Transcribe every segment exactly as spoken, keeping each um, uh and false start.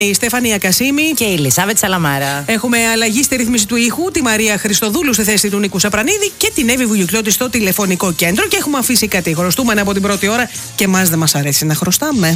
Η Στέφανια Κασίμη και η Ελισάβετ Σαλαμάρα. Έχουμε αλλαγή στη ρύθμιση του ήχου, τη Μαρία Χριστοδούλου στη θέση του Νίκου Σαπρανίδη και την Εύη Βουγιουκλώτη στο τηλεφωνικό κέντρο. Και έχουμε αφήσει κάτι χρωστούμενα από την πρώτη ώρα και μας δεν μας αρέσει να χρωστάμε.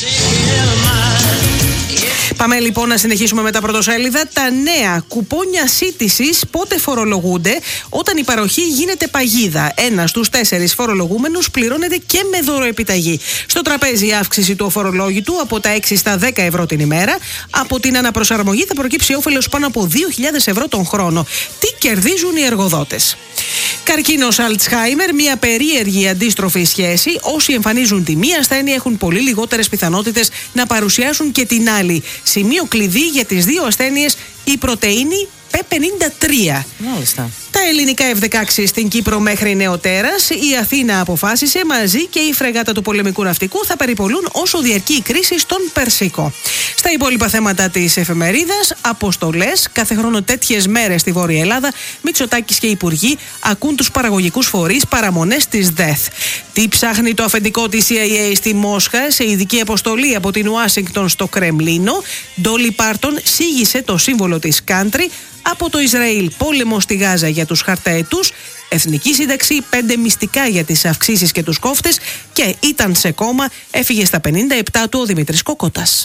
Πάμε λοιπόν να συνεχίσουμε με τα πρωτοσέλιδα. Τα νέα κουπόνια σύντησης πότε φορολογούνται? Όταν η παροχή γίνεται παγίδα. Ένα στους τέσσερις φορολογούμενους πληρώνεται και με δωροεπιταγή. Στο τραπέζι η αύξηση του αφορολόγητου από τα έξι στα δέκα ευρώ την ημέρα. Από την αναπροσαρμογή θα προκύψει όφελος πάνω από δύο χιλιάδες ευρώ τον χρόνο. Τι κερδίζουν οι εργοδότες? Καρκίνος Αλτσχάιμερ, μια περίεργη αντίστροφη σχέση. Όσοι εμφανίζουν τη μία ασθένεια έχουν πολύ λιγότερες πιθανότητες να παρουσιάσουν και την άλλη. Σημείο κλειδί για τις δύο ασθένειες η πρωτεΐνη πι πενήντα τρία. Μάλιστα. Τα ελληνικά εφ δεκαέξι στην Κύπρο μέχρι νεοτέρας. Η Αθήνα αποφάσισε μαζί και η φρεγάτα του πολεμικού ναυτικού θα περιπολούν όσο διαρκεί η κρίση στον Περσικό. Στα υπόλοιπα θέματα της εφημερίδας, αποστολές. Κάθε χρόνο τέτοιες μέρες στη Βόρεια Ελλάδα, Μητσοτάκης και οι υπουργοί ακούν τους παραγωγικούς φορείς, παραμονές της ΔΕΘ. Τι ψάχνει το αφεντικό της σι άι έι στη Μόσχα σε ειδική αποστολή από την Ουάσιγκτον στο Κρεμλίνο? Ντόλι Πάρτον σίγησε το σύμβολο της country. Από το Ισραήλ, πόλεμο στη Γάζα για τους χαρταετούς, εθνική σύνταξη, πέντε μυστικά για τις αυξήσεις και τους κόφτες και ήταν σε κόμμα, έφυγε στα πενήντα επτά του ο Δημήτρης Κόκοτας.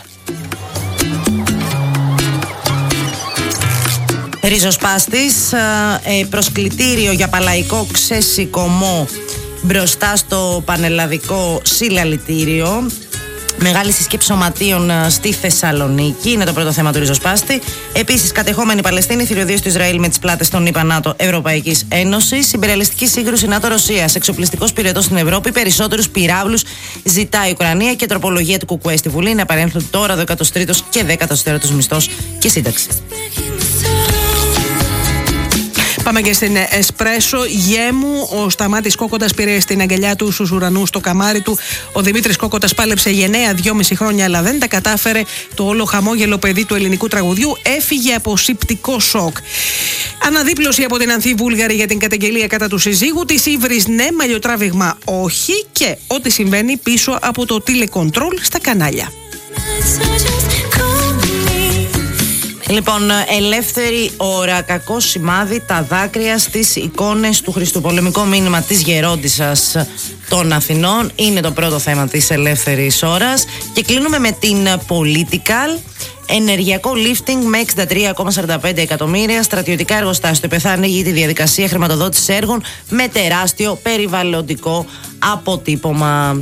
Ριζοσπάστης, ε, προσκλητήριο για παλαϊκό ξεσηκωμό μπροστά στο πανελλαδικό συλλαλητήριο. Μεγάλη συσκέψη σωματείων στη Θεσσαλονίκη είναι το πρώτο θέμα του ριζοσπάστη. Επίσης, κατεχόμενη Παλαιστίνη, θηριωδίες του Ισραήλ με τις πλάτες των ΗΠΑ ΝΑΤΟ Ευρωπαϊκής Ένωσης. Ιμπεριαλιστική σύγκρουση ΝΑΤΟ-Ρωσίας. Εξοπλιστικός πυρετός στην Ευρώπη. Περισσότερους πυράβλους ζητάει η Ουκρανία και τροπολογία του Κουκουέ στη Βουλή να παρέμφθουν τώρα ο δέκατος τρίτος και δέκατος τέταρτος μισθός και σύνταξη. Πάμε και στην Εσπρέσο. Γέμου, ο Σταμάτης Κόκοτας πήρε στην αγκαλιά του στους ουρανούς το καμάρι του. Ο Δημήτρης Κόκοτας πάλεψε γενναία δυόμιση χρόνια, αλλά δεν τα κατάφερε. Το όλο χαμόγελο παιδί του ελληνικού τραγουδιού έφυγε από σηπτικό σοκ. Αναδίπλωση από την Ανθή Βούλγαρη για την καταγγελία κατά του συζύγου της. Ύβρις ναι, μαλλιοτράβηγμα όχι. Και ό,τι συμβαίνει πίσω από το τηλεκοντρόλ στα κανάλια. Λοιπόν, ελεύθερη ώρα, κακό σημάδι, τα δάκρυα στις εικόνες του Χριστοπολεμικό μήνυμα της Γερόντισσας των Αθηνών είναι το πρώτο θέμα της ελεύθερης ώρας. Και κλείνουμε με την Political. Ενεργειακό lifting με εξήντα τρία κόμμα σαράντα πέντε εκατομμύρια. Στρατιωτικά εργοστάσια. Το ΕΠΕΘ ανοίγει τη διαδικασία χρηματοδότησης έργων με τεράστιο περιβαλλοντικό αποτύπωμα.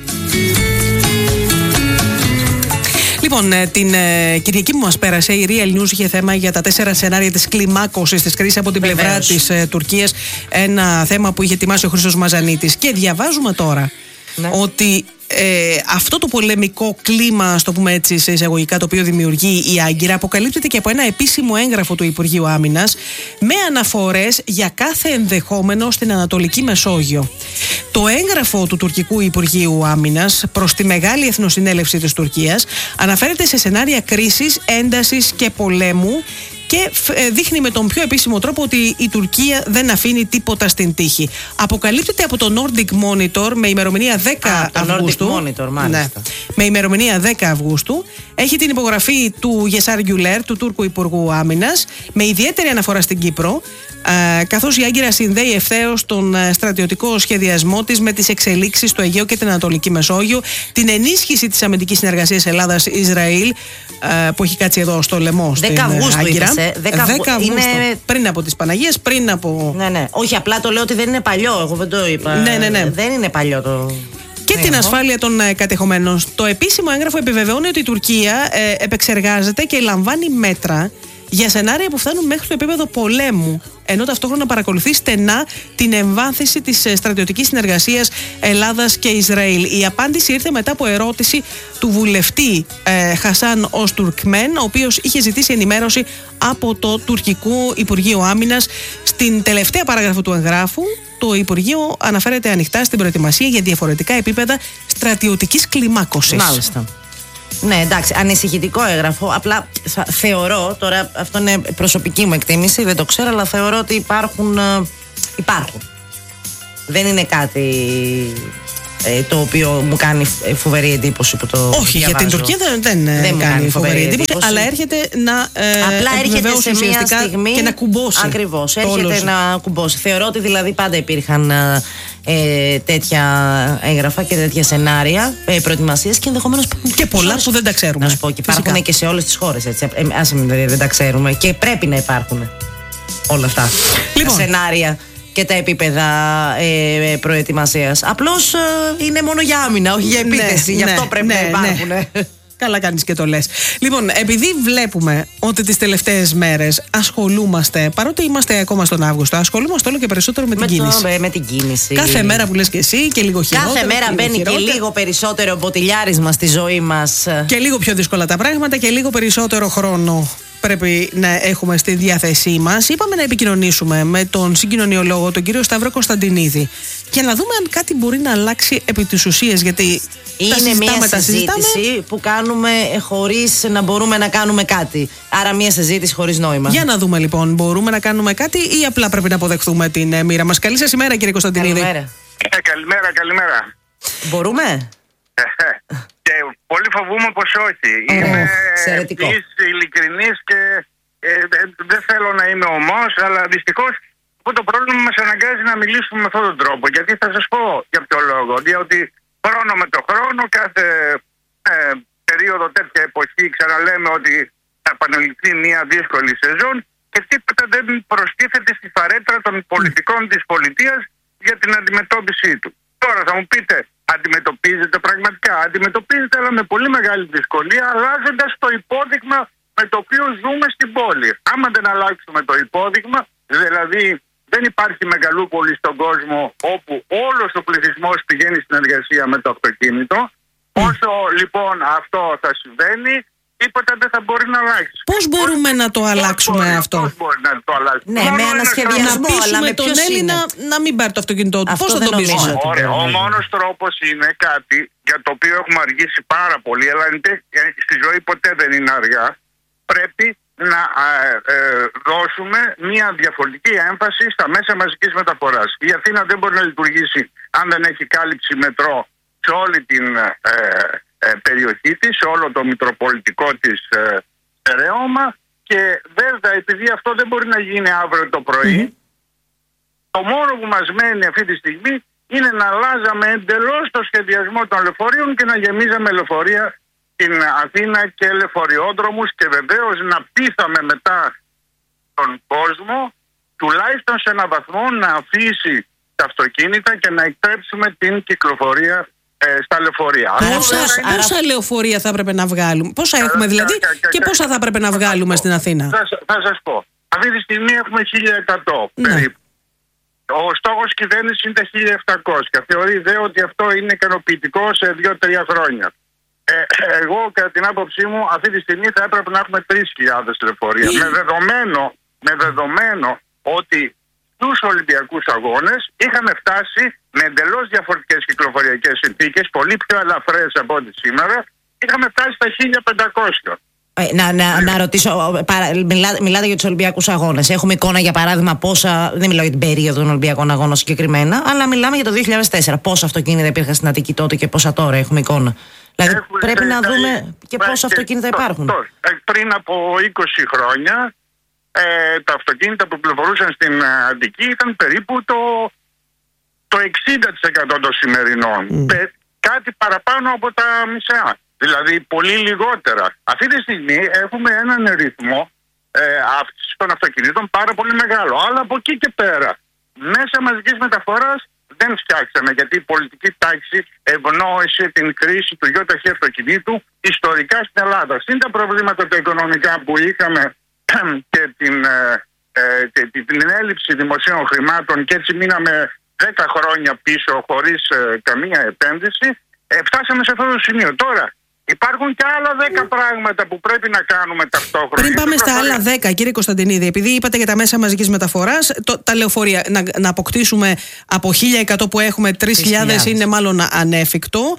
Λοιπόν, την ε, Κυριακή που μας πέρασε, η Real News είχε θέμα για τα τέσσερα σενάρια της κλιμάκωσης της κρίσης από την Βεβαίως. πλευρά της ε, Τουρκίας. Ένα θέμα που είχε ετοιμάσει ο Χρήστος Μαζανίτης. Και διαβάζουμε τώρα ναι. ότι ε, αυτό το πολεμικό κλίμα, στο πούμε έτσι σε εισαγωγικά, το οποίο δημιουργεί η Άγκυρα, αποκαλύπτεται και από ένα επίσημο έγγραφο του Υπουργείου Άμυνας με αναφορές για κάθε ενδεχόμενο στην Ανατολική Μεσόγειο. Το έγγραφο του τουρκικού Υπουργείου Άμυνας προς τη Μεγάλη Εθνοσυνέλευση της Τουρκίας αναφέρεται σε σενάρια κρίσης, έντασης και πολέμου και δείχνει με τον πιο επίσημο τρόπο ότι η Τουρκία δεν αφήνει τίποτα στην τύχη. Αποκαλύπτεται από το Nordic Monitor με ημερομηνία δέκα Αυγούστου. Nordic Monitor, μάλιστα. Ναι, με ημερομηνία δέκα Αυγούστου. Έχει την υπογραφή του Γεσάρ Γκιουλέρ, του Τούρκου Υπουργού Άμυνας, με ιδιαίτερη αναφορά στην Κύπρο, καθώς η Άγκυρα συνδέει ευθέως τον στρατιωτικό σχεδιασμό της με τις εξελίξεις στο Αιγαίο και την Ανατολική Μεσόγειο, την ενίσχυση της αμυντικής συνεργασίας Ελλάδας-Ισραήλ, που έχει κάτσει εδώ στο λαιμό στην δέκα Αυγούστου Άγκυρα. είπες, δέκα Αυγούστου. Είναι... πριν από τις Παναγίες, πριν από... Ναι, ναι. Όχι, απλά το λέω ότι δεν είναι παλιό, εγώ δεν το είπα. Ναι, ναι, ναι. Δεν είναι παλιό το... Και την ασφάλεια των ε, κατεχομένων. Το επίσημο έγγραφο επιβεβαιώνει ότι η Τουρκία ε, επεξεργάζεται και λαμβάνει μέτρα για σενάρια που φτάνουν μέχρι το επίπεδο πολέμου, ενώ ταυτόχρονα παρακολουθεί στενά την εμβάθυνση της στρατιωτικής συνεργασίας Ελλάδας και Ισραήλ. Η απάντηση ήρθε μετά από ερώτηση του βουλευτή ε, Χασάν Οστουρκμέν, ο οποίος είχε ζητήσει ενημέρωση από το τουρκικό Υπουργείο Άμυνας. Στην τελευταία παράγραφο του εγγράφου, το Υπουργείο αναφέρεται ανοιχτά στην προετοιμασία για διαφορετικά επίπεδα στρατιωτικής κλιμάκωσης. Μάλιστα. Ναι, εντάξει, ανησυχητικό έγγραφο. Απλά θα, θεωρώ, τώρα αυτό είναι προσωπική μου εκτίμηση, δεν το ξέρω, αλλά θεωρώ ότι υπάρχουν. Ε, υπάρχουν. Δεν είναι κάτι ε, το οποίο μου κάνει φοβερή εντύπωση που το Όχι, διαβάζω. για την Τουρκία δεν, δεν, δεν κάνει κάνει φοβερή εντύπωση, εντύπωση, αλλά έρχεται να ε, απλά έρχεται σε μια στιγμή και να κουμπώσει. Ακριβώς, έρχεται να κουμπώσει. Θεωρώ ότι δηλαδή πάντα υπήρχαν ε, τέτοια έγγραφα και τέτοια σενάρια ε, προετοιμασίας και ενδεχομένως και πολλά που δεν τα ξέρουμε. Να σου πω, και υπάρχουν και σε όλες τις χώρες. Έτσι. Ε, ας μην δεν τα ξέρουμε και πρέπει να υπάρχουν όλα αυτά. Λοιπόν. Τα σενάρια και τα επίπεδα ε, προετοιμασίας. Απλώς ε, είναι μόνο για άμυνα, όχι για επίθεση. Ναι, Γι' αυτό ναι, πρέπει ναι, να υπάρχουν. Ναι. Καλά κάνεις και το λες. Λοιπόν, επειδή βλέπουμε ότι τις τελευταίες μέρες ασχολούμαστε, παρότι είμαστε ακόμα στον Αύγουστο, ασχολούμαστε όλο και περισσότερο με την με κίνηση. Το, με την κίνηση. Κάθε μέρα που λες και εσύ και λίγο χειρότερο. Κάθε μέρα μπαίνει και, και λίγο περισσότερο μποτιλιάρισμα στη ζωή μας. Και λίγο πιο δύσκολα τα πράγματα και λίγο περισσότερο χρόνο πρέπει να έχουμε στη διάθεσή μας. Είπαμε να επικοινωνήσουμε με τον συγκοινωνιολόγο, τον κύριο Σταύρο Κωνσταντινίδη, για να δούμε αν κάτι μπορεί να αλλάξει επί της ουσίας. Γιατί είναι μια συζήτηση που κάνουμε χωρίς να μπορούμε να κάνουμε κάτι. Άρα μια συζήτηση χωρίς νόημα. Για να δούμε λοιπόν, μπορούμε να κάνουμε κάτι ή απλά πρέπει να αποδεχθούμε την ε, μοίρα μας. Καλή σας ημέρα, κύριε Κωνσταντινίδη. Καλημέρα. Ε, καλημέρα, καλημέρα. Μπορούμε? Και πολύ φοβούμαι πως όχι. Oh, είμαι ευτυχής, ειλικρινής και ε, ε, δεν θέλω να είμαι ομός, αλλά δυστυχώς αυτό το πρόβλημα μας αναγκάζει να μιλήσουμε με αυτόν τον τρόπο. Γιατί θα σας πω για ποιο λόγο. Διότι χρόνο με το χρόνο, κάθε ε, περίοδο τέτοια εποχή ξαναλέμε ότι θα επαναληφθεί μια δύσκολη σεζόν και τίποτα δεν προστίθεται στη φαρέτρα των πολιτικών της πολιτείας για την αντιμετώπιση του. Τώρα θα μου πείτε, αντιμετωπίζεται πραγματικά? Αντιμετωπίζεται, αλλά με πολύ μεγάλη δυσκολία, αλλάζοντας το υπόδειγμα με το οποίο ζούμε στην πόλη. Άμα δεν αλλάξουμε το υπόδειγμα, δηλαδή δεν υπάρχει μεγαλούπολη στον κόσμο όπου όλος ο πληθυσμός πηγαίνει στην εργασία με το αυτοκίνητο. Mm. Όσο λοιπόν αυτό θα συμβαίνει, τίποτα δεν θα μπορεί να αλλάξει. Πώς μπορούμε πώς, να το αλλάξουμε πώς αυτό? Πώς μπορεί να το αλλάξουμε? Ναι, με ένα σχεδιασμό, αλλά με τον Έλληνα να μην πάρει το αυτοκίνητό του. Πώς θα το πείσουμε? Ο μόνος τρόπος είναι κάτι για το οποίο έχουμε αργήσει πάρα πολύ, αλλά στη ζωή ποτέ δεν είναι αργά. Πρέπει να ε, ε, δώσουμε μια διαφορετική έμφαση στα μέσα μαζικής μεταφοράς. Η Αθήνα δεν μπορεί να λειτουργήσει αν δεν έχει κάλυψη μετρό σε όλη την ε, ε, περιοχή της, σε όλο το μητροπολιτικό της ε, στερεώμα, και βέβαια επειδή αυτό δεν μπορεί να γίνει αύριο το πρωί, mm. το μόνο που μας μένει αυτή τη στιγμή είναι να αλλάζαμε εντελώς το σχεδιασμό των λεωφορείων και να γεμίζαμε λεωφορεία στην Αθήνα και λεωφοριόδρομους, και βεβαίως να πείθαμε μετά τον κόσμο τουλάχιστον σε έναν βαθμό να αφήσει τα αυτοκίνητα και να εκτρέψουμε την κυκλοφορία ε, στα λεωφορεία. Πόσα, είναι... πόσα λεωφορεία θα έπρεπε να βγάλουμε? Πόσα έχουμε δηλαδή και, και, και πόσα θα έπρεπε να βγάλουμε στην Αθήνα? Θα, θα σας πω. Αυτή τη στιγμή έχουμε χίλια εκατό ναι. περίπου. Ο στόχος κυβέρνησης είναι τα χίλια επτακόσια. Θεωρεί δε ότι αυτό είναι ικανοποιητικό σε δύο τρία χρόνια. Ε, εγώ κατά την άποψή μου αυτή τη στιγμή θα έπρεπε να έχουμε τρεις χιλιάδες λεωφορεία. με, δεδομένο, με δεδομένο ότι στους Ολυμπιακούς Αγώνες είχαμε φτάσει με εντελώς διαφορετικές κυκλοφοριακές συνθήκες, πολύ πιο ελαφρές από ό,τι σήμερα, είχαμε φτάσει στα χίλια πεντακόσια. Ε, να, να, να ρωτήσω, παρα, μιλά, μιλάτε για τους Ολυμπιακούς Αγώνες. Έχουμε εικόνα για παράδειγμα πόσα, δεν μιλάω για την περίοδο των Ολυμπιακών Αγώνων συγκεκριμένα, αλλά μιλάμε για το δύο χιλιάδες τέσσερα. Πόσα αυτοκίνητα υπήρχαν στην Αττική τότε και πόσα τώρα έχουμε εικόνα? Δηλαδή έχουμε, πρέπει να δούμε και πόσα αυτοκίνητα υπάρχουν. Το, το, πριν από είκοσι χρόνια ε, τα αυτοκίνητα που πληροφορούσαν στην Αττική ήταν περίπου το, το εξήντα τοις εκατό των σημερινών. Mm. Ε, κάτι παραπάνω από τα μισά. Δηλαδή πολύ λιγότερα. Αυτή τη στιγμή έχουμε έναν ρυθμό ε, αύξησης των αυτοκινήτων πάρα πολύ μεγάλο. Αλλά από εκεί και πέρα, μέσα μαζικής μεταφοράς δεν φτιάξαμε, γιατί η πολιτική τάξη ευνόησε την κρίση του γιοταχή αυτοκινήτου ιστορικά στην Ελλάδα. Συν τα προβλήματα τα οικονομικά που είχαμε και την, ε, ε, την, την έλλειψη δημοσίων χρημάτων, και έτσι μείναμε δέκα χρόνια πίσω χωρίς ε, καμία επένδυση, ε, φτάσαμε σε αυτό το σημείο. Τώρα, Υπάρχουν και άλλα δέκα πράγματα που πρέπει να κάνουμε ταυτόχρονα. Πριν πάμε στα άλλα δέκα, κύριε Κωνσταντινίδη, επειδή είπατε για τα μέσα μαζικής μεταφοράς, το, τα λεωφορεία, να, να αποκτήσουμε από χίλια εκατό που έχουμε τρεις χιλιάδες είναι μάλλον ανέφικτο.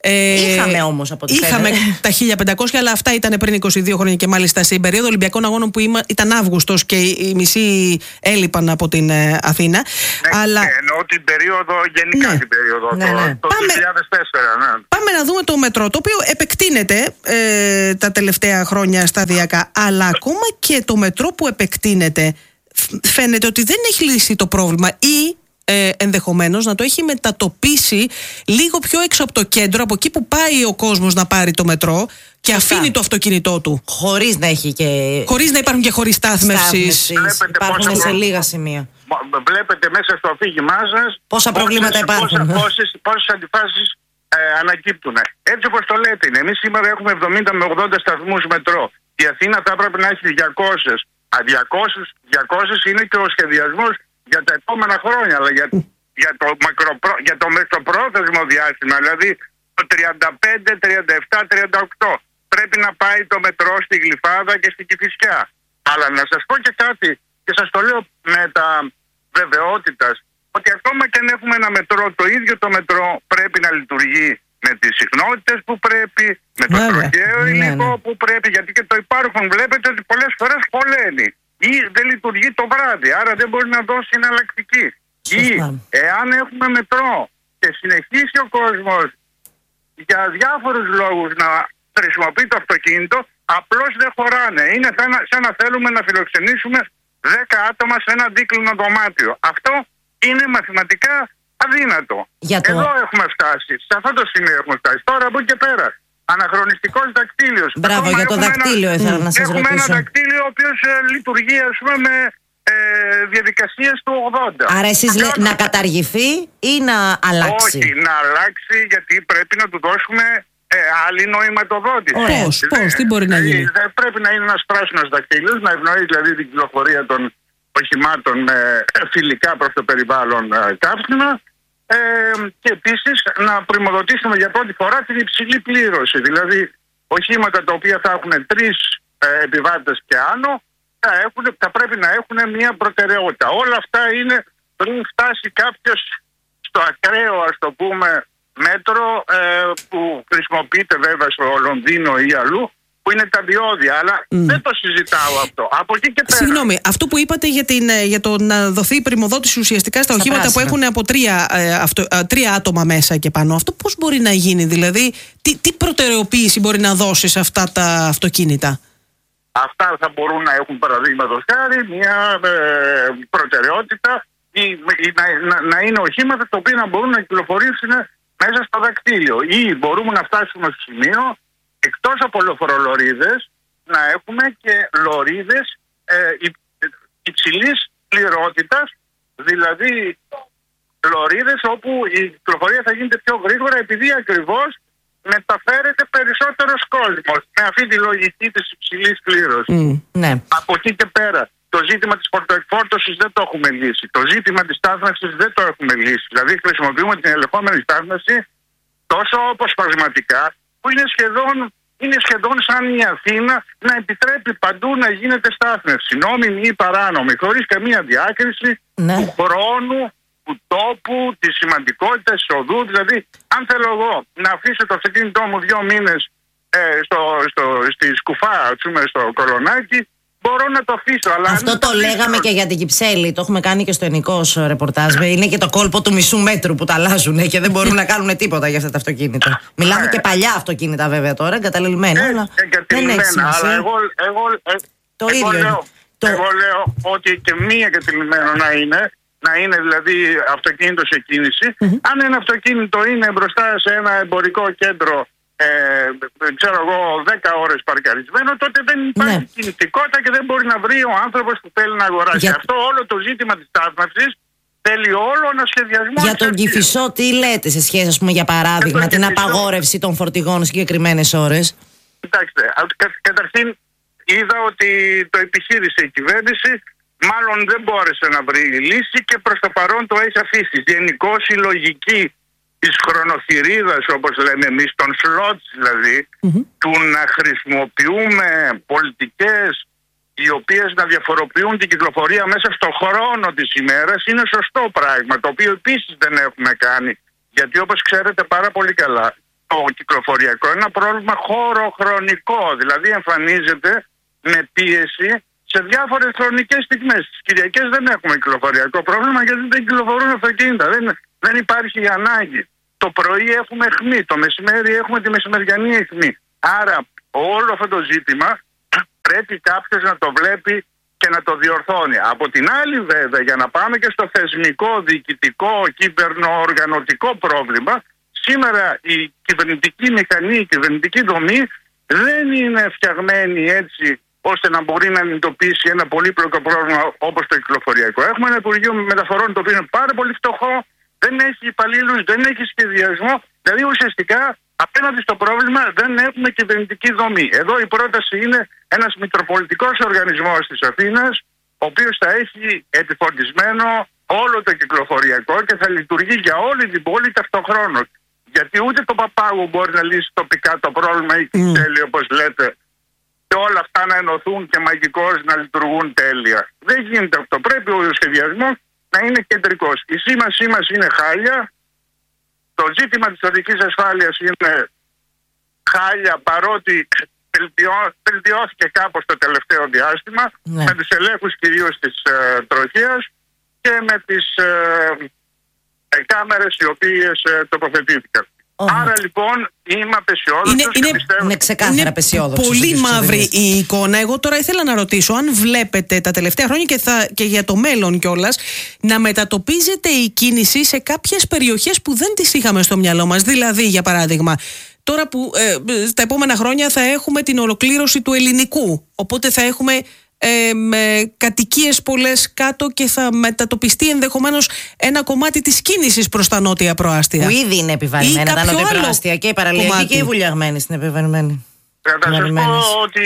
Ε, είχαμε όμως από ό,τι Είχαμε τα χίλια πεντακόσια, αλλά αυτά ήταν πριν είκοσι δύο χρόνια και μάλιστα στην περίοδο Ολυμπιακών Αγώνων που είμα, ήταν Αύγουστος και οι μισοί έλειπαν από την ε, Αθήνα. Ναι, αλλά... ναι, εννοώ την περίοδο, γενικά ναι. την περίοδο, ναι, το, ναι. το πάμε, δύο χιλιάδες τέσσερα. Ναι. Πάμε να δούμε το μετρό, το οποίο επεκτείνεται ε, τα τελευταία χρόνια σταδιακά, αλλά ακόμα και το μετρό που επεκτείνεται φαίνεται ότι δεν έχει λύσει το πρόβλημα ή ε, ενδεχομένως να το έχει μετατοπίσει λίγο πιο έξω από το κέντρο, από εκεί που πάει ο κόσμος να πάρει το μετρό και Σωστά. αφήνει το αυτοκίνητό του. Χωρίς να έχει και... Χωρίς να υπάρχουν και χωρίς στάθμευσης. Υπάρχουν σε λίγα σημεία. Βλέπετε μέσα στο αφήγημά σας πόσα προβλήματα υπάρχουν. Πόσες, πόσες αντιφάσεις ε, ανακύπτουν. Έτσι όπως το λέτε είναι. Εμείς σήμερα έχουμε εβδομήντα με ογδόντα σταθμούς μετρό. Η Αθήνα θα έπρεπε να έχει διακόσιες. Α, διακόσιες, διακόσιες είναι και ο σχεδιασμός για τα επόμενα χρόνια. Αλλά για, για, το, μακροπρό, για το μεσοπρόθεσμο διάστημα, δηλαδή το τριάντα πέντε, τριάντα επτά, τριάντα οκτώ, πρέπει να πάει το μετρό στη Γλυφάδα και στην Κηφισιά. Αλλά να σας πω και κάτι, και σας το λέω με τα βεβαιότητας, ότι ακόμα και αν έχουμε ένα μετρό, το ίδιο το μετρό πρέπει να λειτουργεί με τις συχνότητες που πρέπει, με το τροχαίο υλικό που πρέπει, γιατί και το υπάρχουν βλέπετε ότι πολλές φορές χωλαίνει ή δεν λειτουργεί το βράδυ, άρα δεν μπορεί να δώσει εναλλακτική. Ή εάν έχουμε μετρό και συνεχίσει ο κόσμος για διάφορους λόγους να χρησιμοποιεί το αυτοκίνητο, απλώς δεν χωράνε. Είναι σαν να, σαν να θέλουμε να φιλοξενήσουμε δέκα άτομα σε ένα δίκλινο δωμάτιο. Αυτό είναι μαθηματικά αδύνατο. Το... Εδώ έχουμε φτάσει. Σε αυτό το σημείο έχουμε φτάσει. Τώρα από εκεί και πέρα. Αναχρονιστικός δακτύλιος. Μπράβο, Ακόμα για το δακτύλιο ένα... ήθελα να σας έχουμε ρωτήσω. Έχουμε ένα δακτύλιο ο οποίος ε, λειτουργεί ας πούμε με ε, διαδικασίες του ογδόντα. Άρα εσείς λέτε να καταργηθεί ή να αλλάξει? Όχι, να αλλάξει γιατί πρέπει να του δώσουμε ε, άλλη νοηματοδότηση. Πώς, πώς, τι μπορεί να γίνει? Ε, πρέπει να είναι ένας πράσινος δακτύλιος, να ευνοεί δηλαδή την κυκλοφορία των οχημάτων με φιλικά προς το περιβάλλον ε, καύσιμα. Ε, και επίσης να πρημοδοτήσουμε για πρώτη φορά την υψηλή πλήρωση. Δηλαδή οχήματα τα οποία θα έχουν τρεις ε, επιβάτες και άνω θα, έχουν, θα πρέπει να έχουν μια προτεραιότητα. Όλα αυτά είναι πριν φτάσει κάποιος στο ακραίο ας το πούμε μέτρο ε, που χρησιμοποιείται βέβαια στο Λονδίνο ή αλλού, που είναι τα διόδια, αλλά mm. δεν το συζητάω αυτό. Από εκεί και πέρα. Συγγνώμη, αυτό που είπατε για, την, για το να δοθεί πρημοδότηση ουσιαστικά στα, στα οχήματα πράσινα. Που έχουν από τρία, ε, αυτο, ε, τρία άτομα μέσα και πάνω, αυτό πώς μπορεί να γίνει, δηλαδή, τι, τι προτεραιοποίηση μπορεί να δώσει σε αυτά τα αυτοκίνητα? Αυτά θα μπορούν να έχουν παραδείγματος χάρη μια ε, προτεραιότητα ή, ή να, να, να είναι οχήματα τα οποία να μπορούν να κυκλοφορήσουν μέσα στο δακτύλιο. Ή μπορούμε να φτάσουμε στο σημείο εκτός από λεωφορολωρίδες να έχουμε και λωρίδες ε, υ, υψηλής πληρότητας, δηλαδή λωρίδες όπου η κυκλοφορία θα γίνεται πιο γρήγορα επειδή ακριβώς μεταφέρεται περισσότερος κόσμος με αυτή τη λογική της υψηλής πλήρωσης. Mm, ναι. Από εκεί και πέρα το ζήτημα της φορτοεκφόρτωσης δεν το έχουμε λύσει. Το ζήτημα της στάθμευσης δεν το έχουμε λύσει. Δηλαδή χρησιμοποιούμε την ελεγχόμενη στάθμευση τόσο αποσπασματικά που είναι σχεδόν, είναι σχεδόν σαν η Αθήνα να επιτρέπει παντού να γίνεται στάθμευση, νόμιμη ή παράνομη, χωρίς καμία διάκριση ναι. του χρόνου, του τόπου, της σημαντικότητας, της οδού. Δηλαδή, αν θέλω εγώ να αφήσω το αυτοκίνητό μου δύο μήνες ε, στο, στο, στη σκουφά, πούμε, στο κολονάκι, μπορώ να το αφήσω. Αλλά αυτό το, το λέγαμε και για την Κυψέλη. Το έχουμε κάνει και στο Ενικός ρεπορτάζ. Είναι και το κόλπο του μισού μέτρου που τα αλλάζουν και δεν μπορούν να κάνουν τίποτα για αυτά τα αυτοκίνητα. Μιλάμε ναι. και παλιά αυτοκίνητα βέβαια τώρα, εγκαταλελειμμένα. Ε, αλλά εγκαταλελειμμένα. Αλλά εγώ, εγώ, ε, το εγώ, ίδιο λέω, το... εγώ λέω ότι και μία εγκαταλελειμμένο να είναι, να είναι δηλαδή αυτοκίνητο σε κίνηση. Mm-hmm. Αν ένα αυτοκίνητο είναι μπροστά σε ένα εμπορικό κέντρο, Ε, ξέρω εγώ, δέκα ώρες παρκαρισμένο, τότε δεν υπάρχει ναι. κινητικότητα και δεν μπορεί να βρει ο άνθρωπος που θέλει να αγοράσει. Για... Αυτό όλο το ζήτημα της στάθμευσης θέλει όλο ένα σχεδιασμό. Για τον Κηφισό, τι λέτε σε σχέση, ας πούμε, για παράδειγμα, την Κηφισό... απαγόρευση των φορτηγών συγκεκριμένες ώρες? Κοιτάξτε, κα, καταρχήν είδα ότι το επιχείρησε η κυβέρνηση, μάλλον δεν μπόρεσε να βρει λύση και προς το παρόν το έχει αφήσει. Γενικώς η λογική της χρονοθυρίδας, όπως λέμε εμείς, των σλότς δηλαδή, mm-hmm. του να χρησιμοποιούμε πολιτικές οι οποίες να διαφοροποιούν την κυκλοφορία μέσα στο χρόνο της ημέρας, είναι σωστό πράγμα, το οποίο επίσης δεν έχουμε κάνει. Γιατί όπως ξέρετε πάρα πολύ καλά, το κυκλοφοριακό είναι ένα πρόβλημα χωροχρονικό, δηλαδή εμφανίζεται με πίεση σε διάφορες χρονικές στιγμές. Στις Κυριακές δεν έχουμε κυκλοφοριακό πρόβλημα γιατί δεν κυκλοφορούν αυτοκίνητα, δεν, δεν υπάρχει η ανάγκη. Το πρωί έχουμε αιχμή, το μεσημέρι έχουμε τη μεσημεριανή αιχμή. Άρα όλο αυτό το ζήτημα πρέπει κάποιος να το βλέπει και να το διορθώνει. Από την άλλη βέβαια, για να πάμε και στο θεσμικό, διοικητικό, κυβερνοοργανωτικό πρόβλημα, σήμερα η κυβερνητική μηχανή, η κυβερνητική δομή δεν είναι φτιαγμένη έτσι ώστε να μπορεί να αντιμετωπίσει ένα πολύπλοκο πρόβλημα όπως το κυκλοφοριακό. Έχουμε ένα Υπουργείο Μεταφορών το οποίο είναι πάρα πολύ φτωχό, δεν έχει υπαλλήλους, δεν έχει σχεδιασμό, δηλαδή ουσιαστικά απέναντι στο πρόβλημα δεν έχουμε κυβερνητική δομή. Εδώ η πρόταση είναι ένας μητροπολιτικός οργανισμός της Αθήνας, ο οποίος θα έχει επιφορτισμένο όλο το κυκλοφοριακό και θα λειτουργεί για όλη την πόλη ταυτοχρόνως. Γιατί ούτε το Παπάγου μπορεί να λύσει τοπικά το πρόβλημα ή mm. τέλειο όπως λέτε, και όλα αυτά να ενωθούν και μαγικώς να λειτουργούν τέλεια. Δεν γίνεται αυτό. Πρέπει ο σχεδιασμός να είναι κεντρικός. Η σήμανσή μας είναι χάλια. Το ζήτημα της οδικής ασφάλειας είναι χάλια, παρότι βελτιώθηκε κάπως το τελευταίο διάστημα, ναι. με τους ελέγχους κυρίως της ε, τροχίας και με τις ε, ε, κάμερες οι οποίες ε, τοποθετήθηκαν. Oh. Άρα λοιπόν είμαι απεσιόδοξος είναι, και είναι, πιστεύω... Είναι ξεκάθαρα απεσιόδοξος. Πολύ μαύρη η εικόνα. Εγώ τώρα ήθελα να ρωτήσω αν βλέπετε τα τελευταία χρόνια και, θα, και για το μέλλον κιόλας να μετατοπίζεται η κίνηση σε κάποιες περιοχές που δεν τις είχαμε στο μυαλό μας. Δηλαδή, για παράδειγμα, τώρα που ε, στα επόμενα χρόνια θα έχουμε την ολοκλήρωση του ελληνικού. Οπότε θα έχουμε ε, με κατοικίες πολλές κάτω και θα μετατοπιστεί ενδεχομένως ένα κομμάτι της κίνησης προς τα νότια προάστια. Που ήδη είναι επιβαρημένα τα νότια προάστια και η παραλιακή κομμάτι. Και η βουλιαγμένη είναι επιβαρημένη. Θα σας πω ότι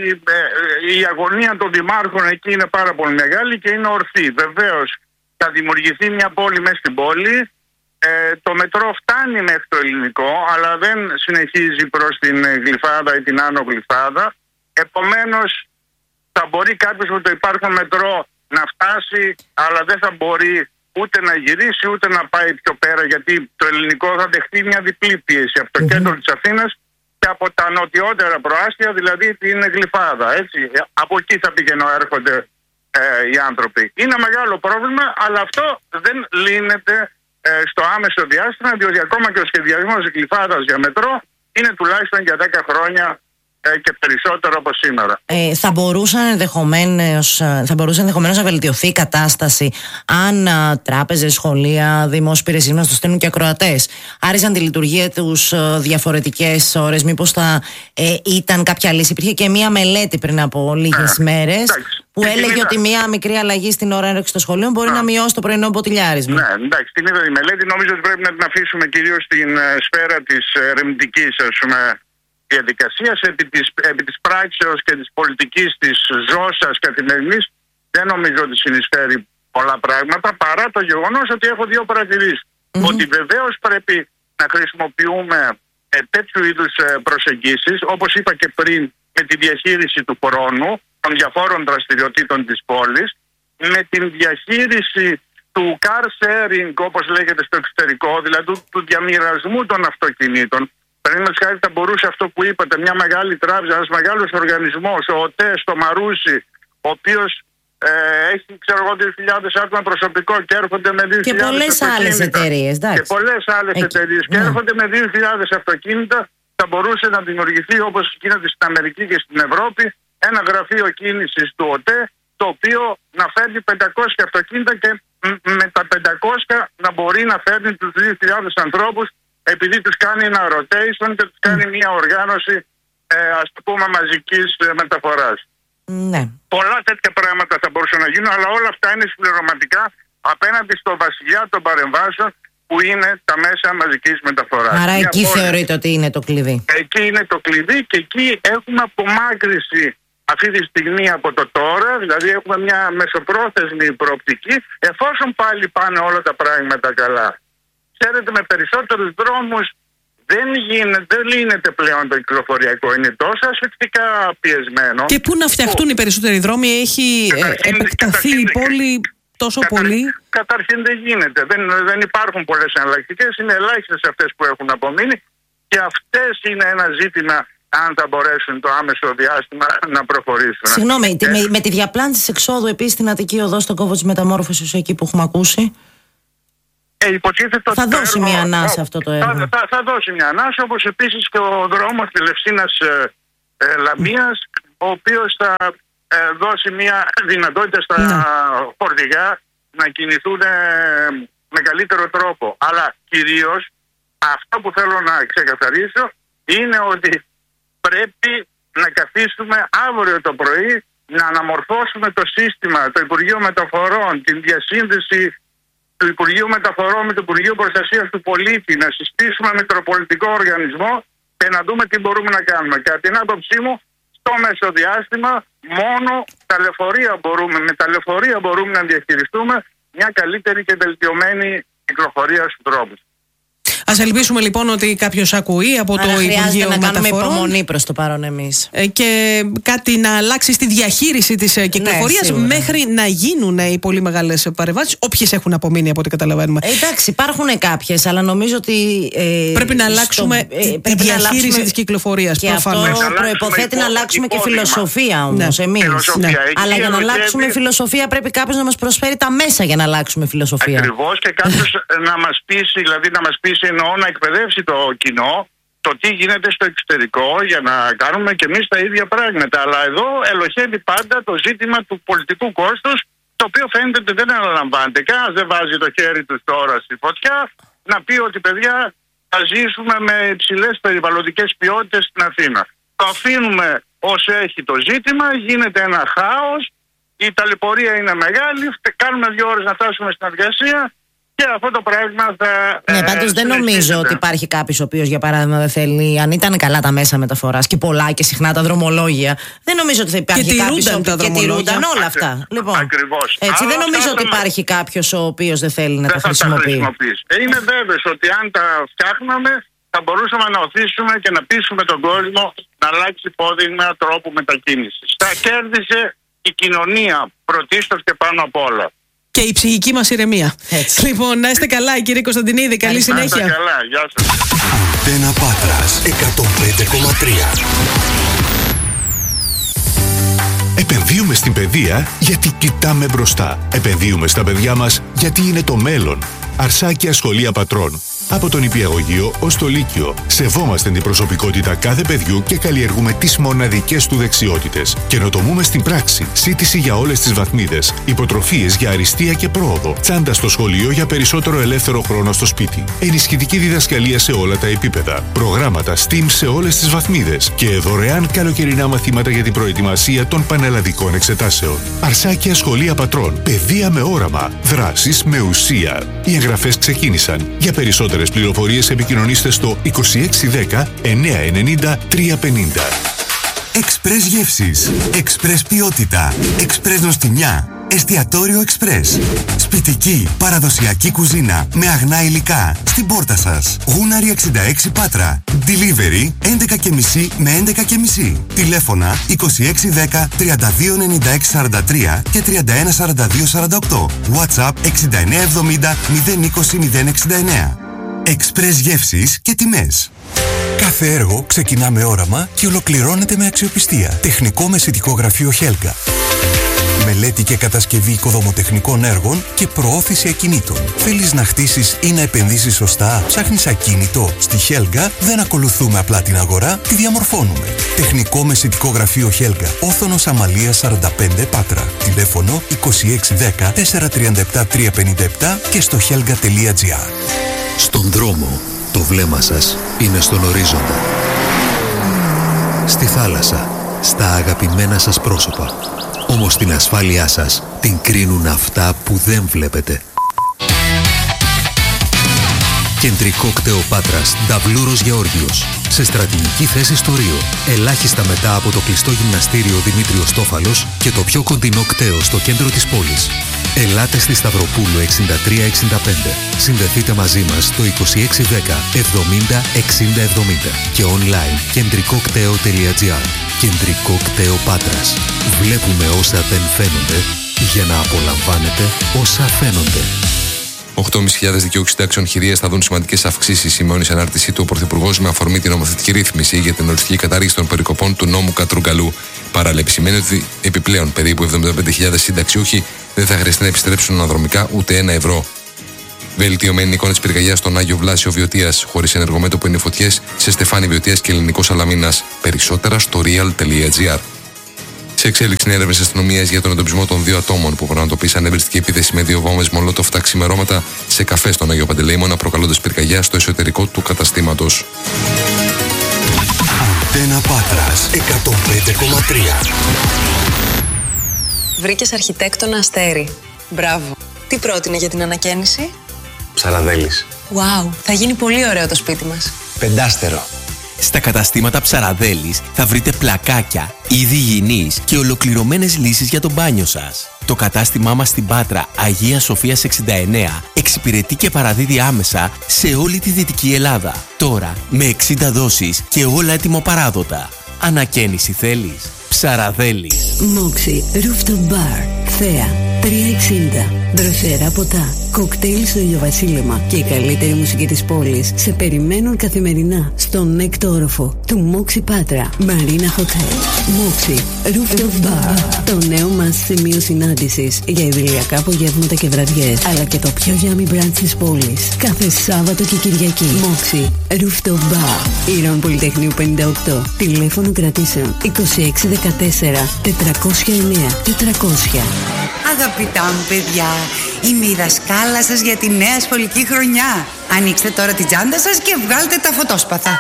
ε, η αγωνία των δημάρχων εκεί είναι πάρα πολύ μεγάλη και είναι ορθή. Βεβαίως θα δημιουργηθεί μια πόλη μέσα στην πόλη. Ε, το μετρό φτάνει μέχρι το ελληνικό, αλλά δεν συνεχίζει προς την Γλυφάδα ή την Άνω Γλυφάδα. Επομένως, θα μπορεί κάποιος με το υπάρχον μετρό να φτάσει, αλλά δεν θα μπορεί ούτε να γυρίσει ούτε να πάει πιο πέρα, γιατί το ελληνικό θα δεχτεί μια διπλή πίεση από το mm-hmm. κέντρο της Αθήνας και από τα νοτιότερα προάστια, δηλαδή την Γλυφάδα. Έτσι. Από εκεί θα πηγαίνουν έρχονται ε, οι άνθρωποι. Είναι μεγάλο πρόβλημα, αλλά αυτό δεν λύνεται ε, στο άμεσο διάστημα, διότι ακόμα και ο σχεδιασμός της Γλυφάδας για μετρό είναι τουλάχιστον για δέκα χρόνια και περισσότερο από σήμερα. Ε, θα, μπορούσαν ενδεχομένως, θα μπορούσε ενδεχομένως να βελτιωθεί η κατάσταση αν α, τράπεζες, σχολεία, δημόσιες υπηρεσίες μας το στέλνουν και ακροατές άριζαν τη λειτουργία τους α, διαφορετικές ώρες. Μήπως θα ε, ήταν κάποια λύση? Υπήρχε και μία μελέτη πριν από λίγες ε, μέρες εντάξει. που έλεγε είδα... ότι μία μικρή αλλαγή στην ώρα έναρξης των σχολείων μπορεί να, να μειώσει το πρωινό μποτιλιάρισμα. Ναι, εντάξει, την είδα τη μελέτη. Νομίζω ότι πρέπει να την αφήσουμε κυρίως στην ε, σφαίρα της ερευνητικής, ας πούμε, διαδικασίας. Επί της, επί της πράξεως και της πολιτικής της ζώσας καθημερινής δεν νομίζω ότι συνεισφέρει πολλά πράγματα, παρά το γεγονός ότι έχω δύο παρατηρήσεις. Mm-hmm. Ότι βεβαίως πρέπει να χρησιμοποιούμε ε, τέτοιου είδους ε, προσεγγίσεις, όπως είπα και πριν, με τη διαχείριση του χρόνου των διαφόρων δραστηριοτήτων της πόλης, με την διαχείριση του car sharing, όπως λέγεται στο εξωτερικό, δηλαδή του, του διαμοιρασμού των αυτοκινήτων. Παραδείγματος χάρη, θα μπορούσε αυτό που είπατε, μια μεγάλη τράπεζα, ένας μεγάλος οργανισμός, ο ΟΤΕ στο Μαρούσι, ο οποίος ε, έχει, ξέρω εγώ, δύο χιλιάδες άτομα προσωπικό και έρχονται με δύο χιλιάδες και πολλές άλλες εταιρείες, και πολλές άλλες εταιρείες και έρχονται με δύο χιλιάδες αυτοκίνητα, θα μπορούσε να δημιουργηθεί, όπως γίνεται στην Αμερική και στην Ευρώπη, ένα γραφείο κίνησης του ΟΤΕ, το οποίο να φέρνει πεντακόσια αυτοκίνητα και με τα πεντακόσια να μπορεί να φέρνει τους δύο χιλιάδες ανθρώπους, επειδή τους κάνει ένα rotation και τους κάνει μια οργάνωση, ε, ας το πούμε, μαζικής ε, μεταφοράς. Ναι. Πολλά τέτοια πράγματα θα μπορούσαν να γίνουν, αλλά όλα αυτά είναι συμπληρωματικά απέναντι στο βασιλιά των παρεμβάσεων που είναι τα μέσα μαζικής μεταφοράς. Άρα μια εκεί πόλη, θεωρείτε ότι είναι το κλειδί. Εκεί είναι το κλειδί και εκεί έχουμε απομάκρυση αυτή τη στιγμή από το τώρα, δηλαδή έχουμε μια μεσοπρόθεσμη προοπτική, εφόσον πάλι πάνε όλα τα πράγματα καλά. ξέρετε, με περισσότερους δρόμους δεν γίνεται, δεν λύνεται πλέον το κυκλοφοριακό. Είναι τόσο ασφυκτικά πιεσμένο. Και πού να φτιαχτούν οι περισσότεροι δρόμοι, έχει καταρχήν, επεκταθεί η πόλη τόσο καταρ, πολύ. Καταρχήν δεν γίνεται. Δεν, δεν υπάρχουν πολλές εναλλακτικές. Είναι ελάχιστες αυτές που έχουν απομείνει. Και αυτές είναι ένα ζήτημα αν θα μπορέσουν το άμεσο διάστημα να προχωρήσουν. Συγγνώμη, ε, με, με τη διαπλάνηση εξόδου επίσης στην Αττική Οδό, στον κόβο της μεταμόρφωσης, εκεί που έχουμε ακούσει. Ε, υποτίθεται θα ότι δώσει έργο, μια ανάσα αυτό το έργο. Θα, θα, θα δώσει μια ανάσα, όπως επίσης και ο δρόμος της Λευσίνας ε, ε, Λαμίας, ο οποίος θα ε, δώσει μια δυνατότητα στα ναι. φορτηγά να κινηθούν ε, με καλύτερο τρόπο. Αλλά κυρίως αυτό που θέλω να ξεκαθαρίσω είναι ότι πρέπει να καθίσουμε αύριο το πρωί να αναμορφώσουμε το σύστημα, το Υπουργείο Μεταφορών, την διασύνδεση του Υπουργείου Μεταφορών με το Υπουργείο Προστασίας του Πολίτη, να συστήσουμε μετροπολιτικό οργανισμό και να δούμε τι μπορούμε να κάνουμε. Κατά την άποψή μου, στο μεσοδιάστημα μόνο τα λεωφορεία μπορούμε, με τα λεωφορεία μπορούμε να διαχειριστούμε μια καλύτερη και βελτιωμένη κυκλοφορία στους δρόμους. Ας ελπίσουμε λοιπόν ότι κάποιος ακούει από Άρα το Υπουργείο Μεταφορών. Να κάνουμε υπομονή προς το παρόν εμείς. Και κάτι να αλλάξει στη διαχείριση της κυκλοφορίας, ναι, μέχρι να γίνουν οι πολύ μεγάλες παρεμβάσεις, όποιες έχουν απομείνει από ό,τι καταλαβαίνουμε. Ε, εντάξει, υπάρχουν κάποιες, αλλά νομίζω ότι ε, πρέπει να αλλάξουμε στο, ε, τη διαχείριση αλλάξουμε... της κυκλοφορίας. Και προφανώς. Αυτό προϋποθέτει να αλλάξουμε και φιλοσοφία όμως, ναι. εμείς. Φιλοσοφία. Ναι. Αλλά για να αλλάξουμε φιλοσοφία πρέπει κάποιος να μας προσφέρει τα μέσα για να αλλάξουμε φιλοσοφία. Ακριβώς, και κάποιος να μας πείσει, δηλαδή να μας πείσει, εννοώ να εκπαιδεύσει το κοινό το τι γίνεται στο εξωτερικό για να κάνουμε και εμείς τα ίδια πράγματα. Αλλά εδώ ελοχεύει πάντα το ζήτημα του πολιτικού κόστους, το οποίο φαίνεται ότι δεν αναλαμβάνεται. Κανένας δεν βάζει το χέρι του τώρα στη φωτιά να πει ότι παιδιά θα ζήσουμε με υψηλές περιβαλλοντικές ποιότητες στην Αθήνα. Το αφήνουμε ως έχει το ζήτημα, γίνεται ένα χάος, η ταλαιπωρία είναι μεγάλη, κάνουμε δύο ώρες να φτάσουμε στην εργασία. Και αυτό το πράγμα θα. Ναι, πάντως δεν νομίζω ότι υπάρχει κάποιος ο οποίος, για παράδειγμα, δεν θέλει, αν ήταν καλά τα μέσα μεταφοράς και πολλά και συχνά τα δρομολόγια, δεν νομίζω ότι θα υπάρχει κάποιος ο οποίος. Και τηρούνταν όλα αυτά. Λοιπόν, ακριβώς. Έτσι, δεν νομίζω ότι υπάρχει κάποιος ο οποίος δεν θέλει να τα χρησιμοποιεί. Είμαι βέβαιος ότι αν τα φτιάχναμε, θα μπορούσαμε να οθήσουμε και να πείσουμε τον κόσμο να αλλάξει υπόδειγμα τρόπου μετακίνησης. Θα κέρδισε η κοινωνία πρωτίστως και πάνω απ' όλα. Και η ψυχική μας ηρεμία. Έτσι. Λοιπόν, να είστε καλά, κύριε Κωνσταντινίδη. Καλή συνέχεια. Να είστε καλά, γεια σας. Αντένα Πάτρας εκατόν πέντε κόμμα τρία. Επενδύουμε στην παιδεία γιατί κοιτάμε μπροστά. Επενδύουμε στα παιδιά μας γιατί είναι το μέλλον. Αρσάκια Σχολεία Πατρών. Από τον νηπιαγωγείο ως το λύκειο. Σεβόμαστε την προσωπικότητα κάθε παιδιού και καλλιεργούμε τις μοναδικές του δεξιότητες. Καινοτομούμε στην πράξη. Σύντηση για όλες τις βαθμίδες. Υποτροφίες για αριστεία και πρόοδο. Τσάντα στο σχολείο για περισσότερο ελεύθερο χρόνο στο σπίτι. Ενισχυτική διδασκαλία σε όλα τα επίπεδα. Προγράμματα STEAM σε όλες τις βαθμίδες. Και δωρεάν καλοκαιρινά μαθήματα για την προετοιμασία των πανελλαδικών εξετάσεων. Αρσάκια Σχολεία Πατρών. Παιδεία με όραμα. Δράσεις με ουσία. Οι εγγραφές ξεκίνησαν. Για περισσότερο πληροφορίες επικοινωνήστε στο είκοσι έξι δέκα εννιακόσια ενενήντα τριακόσια πενήντα. Εξπρές γεύσεις, Εξπρές ποιότητα, Εξπρές νοστιμιά, Εστιατόριο Εξπρές. Σπιτική, παραδοσιακή κουζίνα με αγνά υλικά στην πόρτα σας. Γούναρη εξήντα έξι Πάτρα. Delivery έντεκα και μισή με έντεκα και μισή. Τηλέφωνα είκοσι έξι δέκα τριάντα δύο ενενήντα έξι σαράντα τρία και τριάντα ένα σαράντα δύο σαράντα οκτώ. WhatsApp εξήντα εννέα εβδομήντα μηδέν είκοσι μηδέν εξήντα εννέα. Εξπρές γεύσεις και τιμές. Κάθε έργο ξεκινά με όραμα και ολοκληρώνεται με αξιοπιστία. Τεχνικό μεσητικό γραφείο Χέλγα. Μελέτη και κατασκευή οικοδομοτεχνικών έργων και προώθηση ακινήτων. Θέλεις να χτίσεις ή να επενδύσεις σωστά? Ψάχνεις ακίνητο? Στη Χέλγα δεν ακολουθούμε απλά την αγορά, τη διαμορφώνουμε. Τεχνικό μεσητικό γραφείο Χέλγα. Όθωνος Αμαλίας σαράντα πέντε Πάτρα. Τηλέφωνο είκοσι έξι δέκα τετρακόσια τριάντα επτά τριακόσια πενήντα επτά και στο helga τελεία gr. Στον δρόμο, το βλέμμα σας είναι στον ορίζοντα. Στη θάλασσα, στα αγαπημένα σας πρόσωπα. Όμως την ασφάλειά σας την κρίνουν αυτά που δεν βλέπετε. Κεντρικό κτέο Πάτρας, Νταβλούρος Γεώργιος. Σε στρατηγική θέση στο Ρίο. Ελάχιστα μετά από το κλειστό γυμναστήριο Δημήτριος Τόφαλος και το πιο κοντινό κτέο στο κέντρο της πόλης. Ελάτε στη Σταυροπούλου εξήντα τρία εξήντα πέντε. Συνδεθείτε μαζί μας στο είκοσι έξι δέκα εβδομήντα εξήντα εβδομήντα και online κεντρικόκτέο τελεία τζι άρ. Κεντρικό κτέο Πάτρας. Βλέπουμε όσα δεν φαίνονται για να απολαμβάνετε όσα φαίνονται. οκτώ χιλιάδες πεντακόσιες δικαιούχοι συντάξεων χειρίας θα δουν σημαντικές αυξήσεις, σημειώνει σε ανάρτησή του ο Πρωθυπουργός με αφορμή την νομοθετική ρύθμιση για την οριστική κατάργηση των περικοπών του νόμου Κατρούγκαλου. Παράλληλα, σημαίνει ότι επιπλέον περίπου εβδομήντα πέντε χιλιάδες συνταξιούχοι δεν θα χρειαστεί να επιστρέψουν αναδρομικά ούτε ένα ευρώ. Βελτιωμένη εικόνα της πυρκαγιάς στον Άγιο Βλάσιο Βιωτίας, χωρίς ενεργομέτωπο είναι φωτιές σε Στεφάνη Βιωτίας και Ελληνικό Σαλαμίνας. Περισσότερα στο real τελεία τζι άρ. Σε εξέλιξη είναι έρευνες αστυνομίας για τον εντοπισμό των δύο ατόμων που πραγματοποίησαν ευρυστική επίθεση με δύο βόμβες μολότοφ τα ξημερώματα σε καφέ στον Άγιο Παντελεήμονα, προκαλώντας πυρκαγιά στο εσωτερικό του καταστήματος. Αντένα Πάτρας εκατόν πέντε κόμμα τρία. Βρήκες αρχιτέκτονα Αστέρι. Μπράβο. Τι πρότεινε για την ανακαίνιση? Ψαραδέλης. Wow, θα γίνει πολύ ωραίο το σπίτι μας. Πεντάστερο. Στα καταστήματα Ψαραδέλης θα βρείτε πλακάκια, είδη υγιεινής και ολοκληρωμένες λύσεις για το μπάνιο σας. Το κατάστημά μας στην Πάτρα Αγία Σοφίας εξήντα εννέα εξυπηρετεί και παραδίδει άμεσα σε όλη τη Δυτική Ελλάδα. Τώρα με εξήντα δόσεις και όλα έτοιμο-παράδοτα. Ανακαίνιση θέλεις? Ψαραδέλης. Μόξι Rooftop Bar. Θέα τριακόσια εξήντα. Δροσερά ποτά, κοκτέιλ στο ηλιοβασίλεμα και η καλύτερη μουσική της πόλης σε περιμένουν καθημερινά στον έκτο όροφο του Μόξι Πάτρα Marina Hotel. Μόξι Rooftop Bar. Το νέο μας σημείο συνάντησης για ιδηλιακά απογεύματα και βραδιές, αλλά και το πιο yummy brunch της πόλης κάθε Σάββατο και Κυριακή. Μόξι Rooftop Bar. Ήρων Πολυτεχνείου πενήντα οκτώ. Τηλέφωνο κρατήσεων είκοσι έξι δεκατέσσερα τετρακόσια εννέα τετρακόσια. Αγαπητά μου παιδιά, είμαι η δασκάλα σας για τη νέα σχολική χρονιά. Ανοίξτε τώρα την τσάντα σας και βγάλτε τα φωτόσπαθα.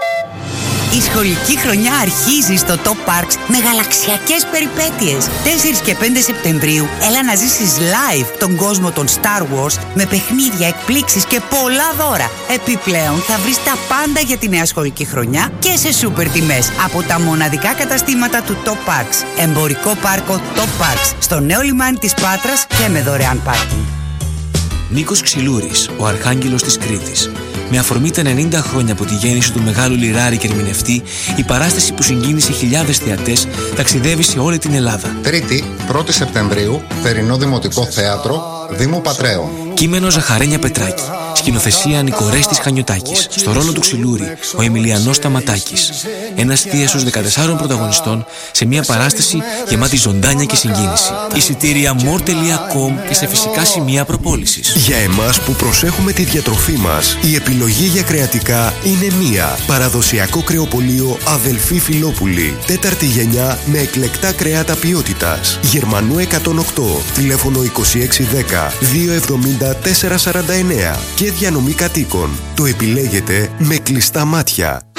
Η σχολική χρονιά αρχίζει στο Top Parks με γαλαξιακές περιπέτειες. τέσσερις και πέντε Σεπτεμβρίου έλα να ζήσεις live τον κόσμο των Star Wars με παιχνίδια, εκπλήξεις και πολλά δώρα. Επιπλέον θα βρεις τα πάντα για τη νέα σχολική χρονιά και σε σούπερ τιμές από τα μοναδικά καταστήματα του Top Parks. Εμπορικό πάρκο Top Parks στο νέο λιμάνι της Πάτρας και με δωρεάν πάρκινγκ. Νίκος Ξυλούρης, ο Αρχάγγελος της Κρήτης. Με αφορμή τα ενενήντα χρόνια από τη γέννηση του μεγάλου λιράρη και ερμηνευτή, η παράσταση που συγκίνησε χιλιάδες θεατές ταξιδεύει σε όλη την Ελλάδα. Τρίτη, πρώτη Σεπτεμβρίου, Θερινό Δημοτικό Θέατρο, Δήμου Πατρέων. Κείμενο Ζαχαρένια Πετράκη. Σκηνοθεσία Νικορέστης Χανιωτάκης. Στο ρόλο του Ξυλούρη, ο Εμιλιανός Σταματάκης. Ένας θίασος δεκατεσσάρων πρωταγωνιστών σε μια παράσταση γεμάτη ζωντάνια και συγκίνηση. Εισιτήρια μορ τελεία κομ και σε φυσικά σημεία προπόλησης. Για εμάς που προσέχουμε τη διατροφή μας, η επιλογή για κρεατικά είναι μία. Παραδοσιακό κρεοπωλείο Αδελφή Φιλόπουλη. Τέταρτη γενιά με εκλεκτά κρέατα ποιότητας. Γερμανού εκατόν οκτώ. Τηλέφωνο είκοσι έξι δέκα δύο εβδομήντα τέσσερα σαράντα εννέα και διανομή κατοίκων. Το επιλέγετε με κλειστά μάτια.